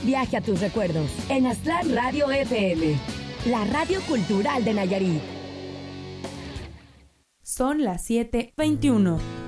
viaje a tus recuerdos en Aztlán Radio FM, la radio cultural de Nayarit. Son las 7:21.